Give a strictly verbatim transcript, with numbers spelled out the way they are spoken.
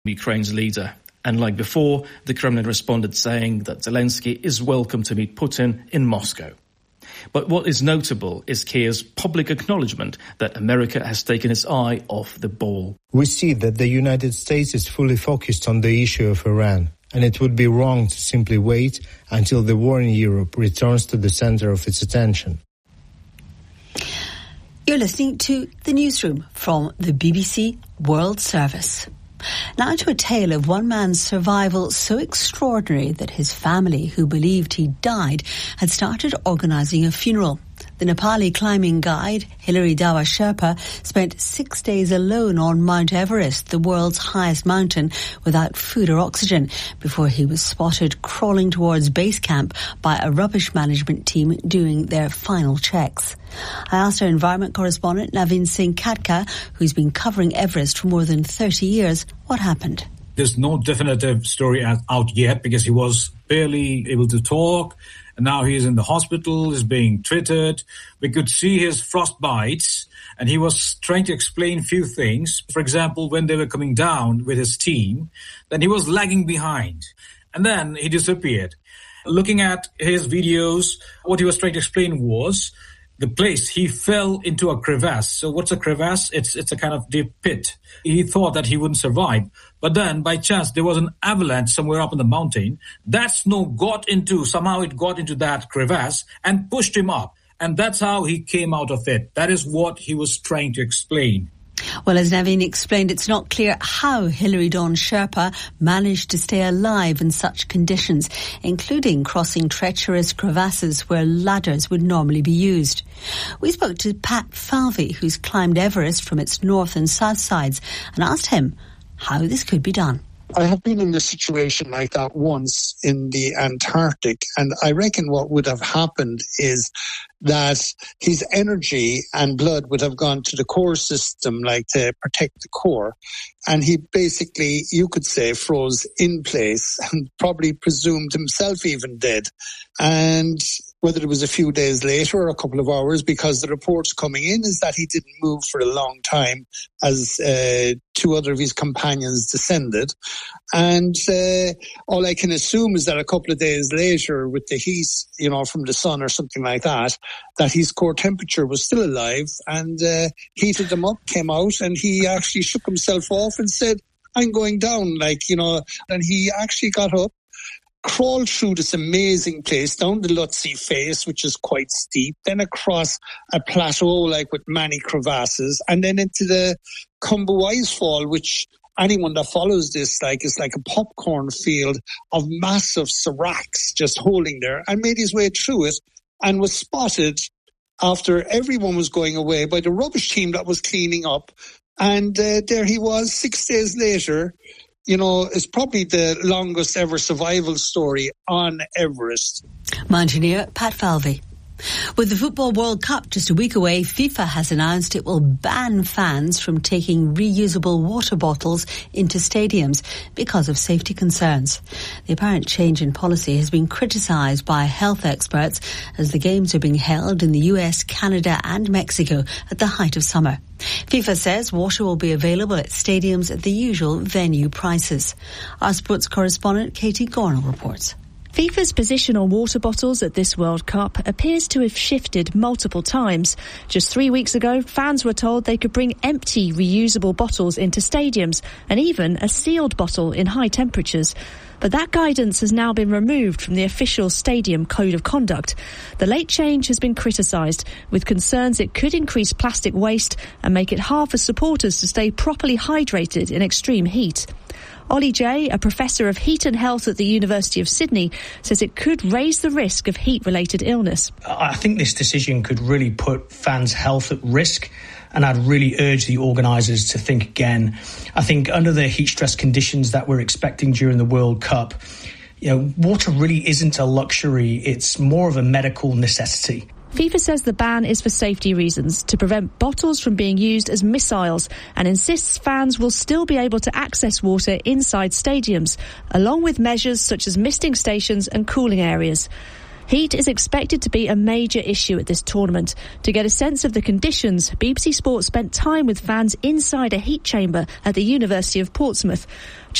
Ukraine's leader. And like before, the Kremlin responded saying that Zelensky is welcome to meet Putin in Moscow. But what is notable is Kiev's public acknowledgement that America has taken its eye off the ball. We see that the United States is fully focused on the issue of Iran, and it would be wrong to simply wait until the war in Europe returns to the center of its attention. You're listening to The Newsroom from the B B C World Service. Now to a tale of one man's survival so extraordinary that his family, who believed he died, had started organising a funeral. The Nepali climbing guide, Hilary Dawa Sherpa, spent six days alone on Mount Everest, the world's highest mountain, without food or oxygen, before he was spotted crawling towards base camp by a rubbish management team doing their final checks. I asked our environment correspondent Naveen Singh Katka, who's been covering Everest for more than thirty years, what happened. There's no definitive story out yet because he was barely able to talk. And now he is in the hospital, is being treated. We could see his frostbites, and he was trying to explain a few things. For example, when they were coming down with his team, then he was lagging behind. And then he disappeared. Looking at his videos, what he was trying to explain was the place he fell into a crevasse. So what's a crevasse? It's it's a kind of deep pit. He thought that he wouldn't survive. But then, by chance, there was an avalanche somewhere up in the mountain. That snow got into, somehow it got into that crevasse and pushed him up. And that's how he came out of it. That is what he was trying to explain. Well, as Naveen explained, it's not clear how Hilary Dawn Sherpa managed to stay alive in such conditions, including crossing treacherous crevasses where ladders would normally be used. We spoke to Pat Falvey, who's climbed Everest from its north and south sides, and asked him how this could be done. I have been in a situation like that once in the Antarctic, and I reckon what would have happened is that his energy and blood would have gone to the core system, like to protect the core, and he basically, you could say, froze in place and probably presumed himself even dead. And whether it was a few days later or a couple of hours, because the reports coming in is that he didn't move for a long time as uh, two other of his companions descended. And uh, all I can assume is that a couple of days later, with the heat, you know, from the sun or something like that, that his core temperature was still alive and uh, heated him up, came out, and he actually shook himself off and said, I'm going down, like, you know, and he actually got up, crawled through this amazing place, down the Lutzi face, which is quite steep, then across a plateau, like with many crevasses, and then into the Khumbu Icefall, which anyone that follows this, like, is like a popcorn field of massive seracs just holding there, and made his way through it, and was spotted after everyone was going away by the rubbish team that was cleaning up. And uh, there he was six days later. You know, it's probably the longest ever survival story on Everest. Mountaineer Pat Falvey. With the Football World Cup just a week away, FIFA has announced it will ban fans from taking reusable water bottles into stadiums because of safety concerns. The apparent change in policy has been criticised by health experts as the games are being held in the U S, Canada and Mexico at the height of summer. FIFA says water will be available at stadiums at the usual venue prices. Our sports correspondent Katie Gornall reports. FIFA's position on water bottles at this World Cup appears to have shifted multiple times. Just three weeks ago, fans were told they could bring empty reusable bottles into stadiums and even a sealed bottle in high temperatures. But that guidance has now been removed from the official stadium code of conduct. The late change has been criticised, with concerns it could increase plastic waste and make it hard for supporters to stay properly hydrated in extreme heat. Ollie Jay, a professor of heat and health at the University of Sydney, says it could raise the risk of heat-related illness. I think this decision could really put fans' health at risk, and I'd really urge the organisers to think again. I think under the heat-stress conditions that we're expecting during the World Cup, you know, water really isn't a luxury, it's more of a medical necessity. FIFA says the ban is for safety reasons, to prevent bottles from being used as missiles, and insists fans will still be able to access water inside stadiums, along with measures such as misting stations and cooling areas. Heat is expected to be a major issue at this tournament. To get a sense of the conditions, B B C Sport spent time with fans inside a heat chamber at the University of Portsmouth.